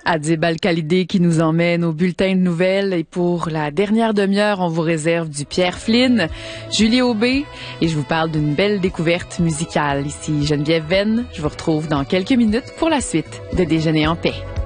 Adib Al-Khalidé qui nous emmène au bulletin de nouvelles. Et pour la dernière demi-heure, on vous réserve du Pierre Flynn, Julie Aubé, et je vous parle d'une belle découverte musicale. Ici Geneviève Venn, je vous retrouve dans quelques minutes pour la suite de Déjeuner en paix.